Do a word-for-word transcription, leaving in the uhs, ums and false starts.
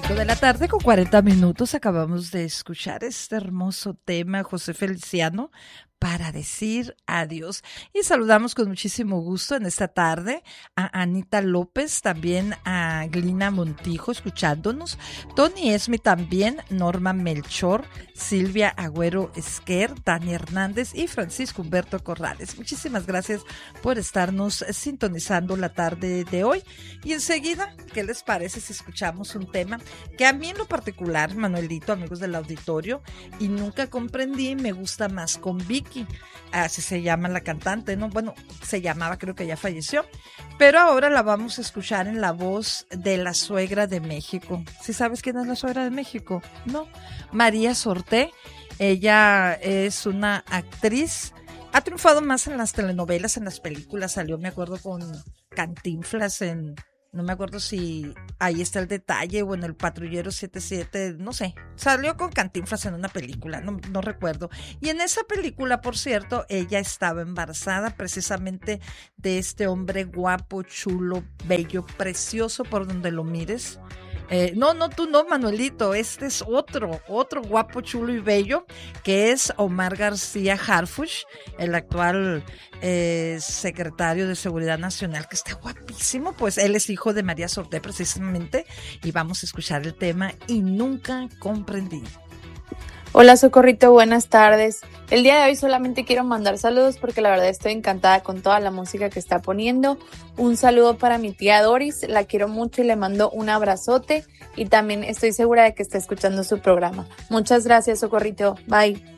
cinco de la tarde con cuarenta minutos acabamos de escuchar este hermoso tema, José Feliciano, para decir adiós. Y saludamos con muchísimo gusto en esta tarde a Anita López, también a Glina Montijo escuchándonos, Tony Esme también, Norma Melchor, Silvia Agüero Esquer, Tania Hernández y Francisco Humberto Corrales. Muchísimas gracias por estarnos sintonizando la tarde de hoy. Y enseguida, ¿qué les parece si escuchamos un tema que a mí en lo particular, Manuelito, amigos del auditorio, y nunca comprendí, me gusta más con Vicky? Así se llama la cantante, ¿no? Bueno, se llamaba, creo que ya falleció, pero ahora la vamos a escuchar en la voz de la suegra de México. ¿Sí sabes quién es la suegra de México? No, María Sorté. Ella es una actriz, ha triunfado más en las telenovelas, en las películas, salió, me acuerdo, con Cantinflas en... No me acuerdo si ahí está el detalle o en el Patrullero setenta y siete, no sé. Salió con Cantinflas en una película, no, no recuerdo. Y en esa película, por cierto, ella estaba embarazada precisamente de este hombre guapo, chulo, bello, precioso por donde lo mires. Eh, no, no, tú no, Manuelito, este es otro, otro guapo, chulo y bello, que es Omar García Harfuch, el actual eh, secretario de Seguridad Nacional, que está guapísimo, pues él es hijo de María Sorté precisamente, y vamos a escuchar el tema Y Nunca Comprendí. Hola Socorrito, buenas tardes. El día de hoy solamente quiero mandar saludos porque la verdad estoy encantada con toda la música que está poniendo. Un saludo para mi tía Doris, la quiero mucho y le mando un abrazote y también estoy segura de que está escuchando su programa. Muchas gracias Socorrito, bye.